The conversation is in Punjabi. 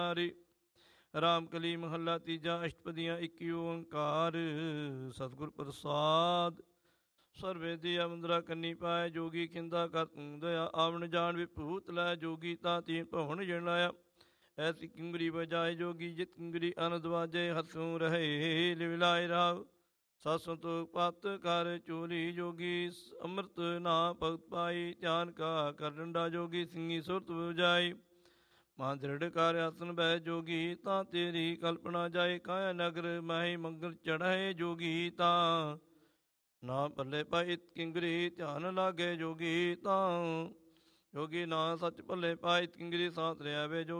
ਰਾਮ ਕਲੀ ਮਹੱਲਾ ਤੀਜਾ। ਅਸ਼ਟਪਦੀਆਂ। ਇੱਕ ਓੰਕਾਰ ਸਤਿਗੁਰ ਪ੍ਰਸਾਦ। ਸਰਵੇ ਦੀ ਅਮੰਦਰਾ ਕੰਨੀ ਪਾਏ, ਜੋਗੀ ਖਿੰਦਾ ਕਰ ਤੂੰ ਦਇਆ। ਆਵਣ ਜਾਣ ਵਿਭੂਤ ਲੈ, ਜੋਗੀ ਤਾਂ ਤੀਨ ਭਵਨ ਜਣਾਇਆ। ਐਸੀ ਕਿੰਗਰੀ ਬਜਾਏ, ਜੋਗੀ ਜਿਤ ਕਿੰਗਰੀ ਅਨੰਦ ਵਾਜੇ। ਹੱਥੋਂ ਰਹੇ ਲਿਵਲਾਏ ਰਾਵ, ਸਤ ਸੰਤੋਖ ਪਤ ਕਰ ਚੋਰੀ। ਜੋਗੀ ਅੰਮ੍ਰਿਤ ਨਾ ਭਗਤ ਪਾਈ, ਧਿਆਨ ਕਾ ਕਰ ਡੰਡਾ। ਜੋਗੀ ਸਿੰਘੀ ਸੁਰਤ ਬੁਝਾਈ, ਮਾਂ ਦ੍ਰਿੜ ਕਰ ਆਸਨ ਬਹਿ। ਜੋਗੀ ਤਾਂ ਤੇਰੀ ਕਲਪਨਾ ਜਾਏ, ਕਾਇਆ ਨਗਰ ਮਾਹੀ ਮੰਗਲ ਚੜ੍ਹਾਏ। ਜੋਗੀ ਤਾਂ ਨਾ ਪੱਲੇ ਪਾਈ ਕਿੰਗਰੀ, ਧਿਆਨ ਲਾਗੇ। ਜੋਗੀ ਤਾਂ ਜੋਗੀ ਨਾ ਸੱਚ ਭੱਲੇ ਪਾਈ, ਕਿੰਗਰੀ ਸਾਥ ਲਿਆ ਵੇ।